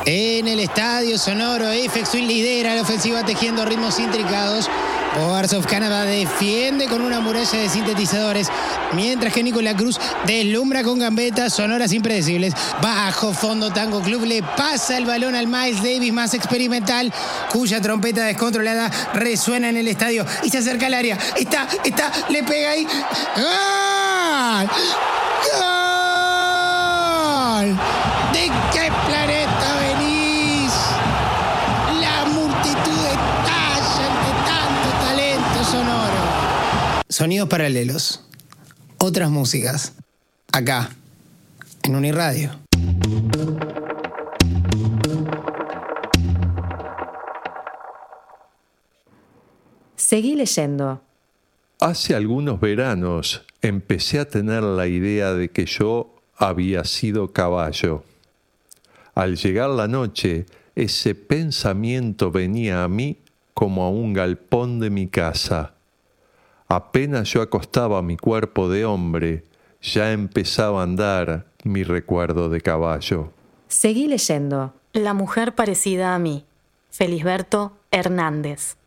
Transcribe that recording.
En el estadio sonoro, Aphex Twin lidera la ofensiva tejiendo ritmos intricados. Boards of Canada defiende con una muralla de sintetizadores, mientras que Nicolás Cruz deslumbra con gambetas sonoras impredecibles. Bajo fondo, Tango Club le pasa el balón al Miles Davis más experimental, cuya trompeta descontrolada resuena en el estadio y se acerca al área. Está, le pega ahí. ¡Gol! ¡Gol! ¿De qué planeta venís? La multitud estalla ante tanto talento sonoro. Sonidos paralelos. Otras músicas. Acá, en Uniradio. Seguí leyendo. Hace algunos veranos empecé a tener la idea de que yo había sido caballo. Al llegar la noche, ese pensamiento venía a mí como a un galpón de mi casa. Apenas yo acostaba mi cuerpo de hombre, ya empezaba a andar mi recuerdo de caballo. Seguí leyendo. La mujer parecida a mí. Felisberto Hernández.